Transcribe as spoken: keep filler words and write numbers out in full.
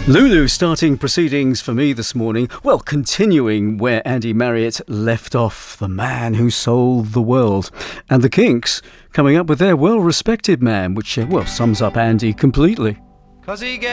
Lulu starting proceedings for me this morning. Well, continuing where Andy Marriott left off, the man who sold the world. And the Kinks coming up with their well-respected man, which, uh, well, sums up Andy completely. 'Cause he